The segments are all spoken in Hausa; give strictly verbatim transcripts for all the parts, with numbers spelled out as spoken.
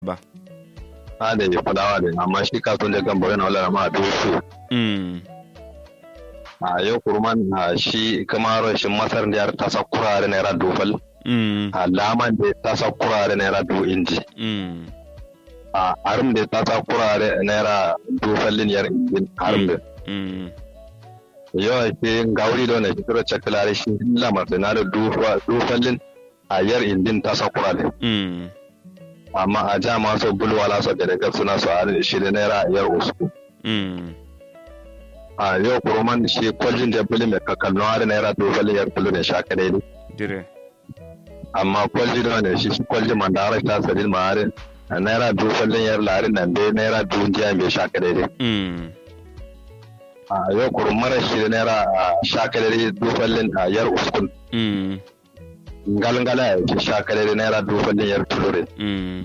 ba a da ya fadawa da amma shi kasuwan da kan bari na wala ma dusu mm a yau kurman a shi kamar shi masar da yar ta sakura da naira dofal mm a laman da ta sakura da naira do inji mm a harin da ta sakura da naira dofalin yar injin harin da mm yau ke gauri da wani shi tura cakalare shi lamar da na da dofalin a yar injin ta sakura da mm amma a ja masu bulwala su da daga suna su a shi da naira yar usu mm a yau kuroman shi kwaljin da buli mai kakalnuwa da naira dofalin yar tulu ne shaka daidai dire amma kwalji da wani shi shi kwalji mandara ta sadin ma'arin a naira dofalin yar larin nan dai naira dujiya mai shaka daidai mm a yau kurumar shi da naira shaka daidai dofalin a yar uskun mm galgala ya ce shaka daidai naira dofalin yar tulure mm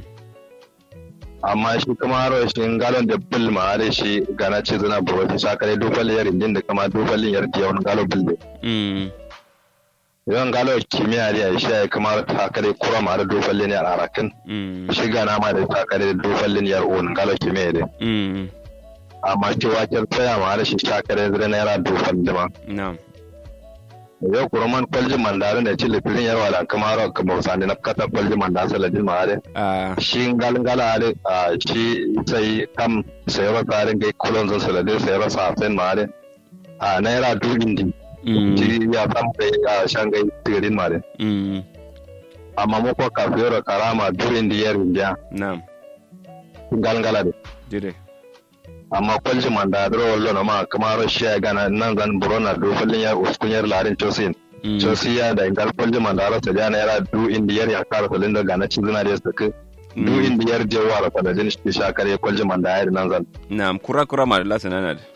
amma shi kuma haro shi galon da bil ma'arin shi gana ce zina buro shi shaka daidai dofalin yar indin da kama dofalin yar diyawan galo bil mm yawan galo kimiyya da ya shi ya kamar takare kura ma da dofallin yar arakin mm shi gana ma da takare dofallin yar on galo kimiyya da mm amma cewa kyar tsaya ma da shi takare da naira dofallin ma na'am yau kuroman kwalji mandarin da ci lifirin yar wala kamar kamar sani na kata kwalji mandasa saladin ma da ah shi galgala da shi sai kam sai ba tsarin gai kulon zan saladin sai ba sa sen ma da a naira dubin din mm shi ya san kai a shangai tigarin ma da mm amma mu ko kafiyar karama durin da yar indiya na'am galgala da dire amma kwalji manda dro wallo na ma kamar shi ya gana nan zan burona do fallin yar uskun yar larin chosin mm chosi ya da ingal kwalji manda ra ta jana yara du indiyar ya kara salin da gana ci zina da suka du indiyar jewa ra ta jin shi shakare kwalji manda ya nan zan na'am kura kura ma da lasana da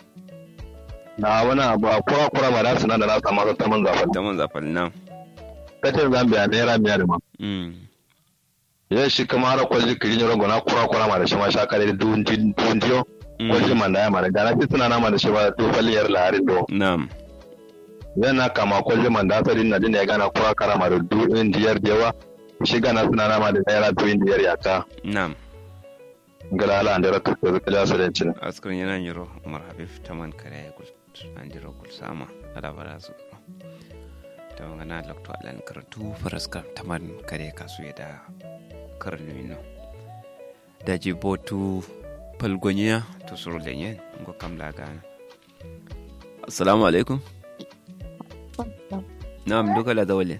na wani abu a kura kura ma da suna da na samu ta man zafal ta man zafal na'am kace zambia naira miya da ma mm ya shi kamar kwalji kirin ro gona kura kura ma da shi ma shakare da du indiyo kwalji manda ya ma da gana ci suna na ma da shi ba du fallin yar larin do na'am yana kama kwalli manda sadin na jin ya gana kura karama da du indiyar jewa shi gana suna nama da naira du indiyar yaka na'am galala an da rata ko kala sadan cin askrin yana yiro umar habib taman kare ya gul an jiro gul sama ala bara su to ngana lokto alan karatu faraskar taman kare kasu ya da karnuino da jibotu palgonya to surulenya ngo kamla gana assalamu alaikum na'am duka la dawle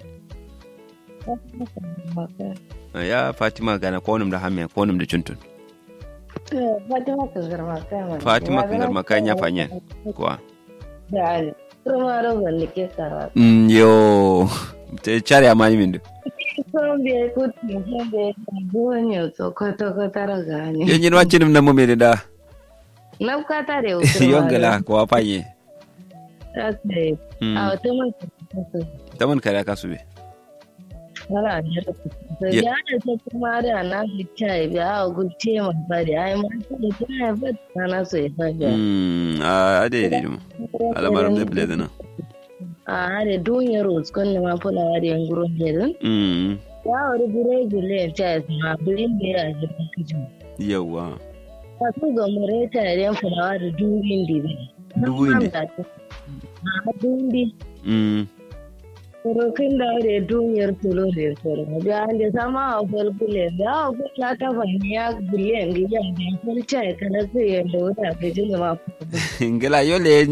ya fatima gana konum da hamme konum da chuntun fatima ka garma kai fatima ka garma kai nya fanyen kwa da kuma ro balle ke sara mm yo te chari amani mindu son be ko tin be bonyo to ko to ko taraga ni yen yen wacin na mo me da na ka tare o yongala ko afanye ase a taman taman kare ka sube wala ne da ya da ta kuma da na bitai ba a gulce ma bari ai ma da ta ba na so ya fa mm a ade ade mu alamaram da bile dana a are duniyar uskon ne ma fula da yan gurin gidan mm ya wuri gure gule ta ma burin da ya ji kiji yawa ka su ga mureta da yan fulawa da durin dibi durin a dundi mm Rokin da da duniyar tulo da tsoro da an da sama a falbule da ku ta ta fanya gulen gidan da kulce kana sai da wata ga jin ma ngala yole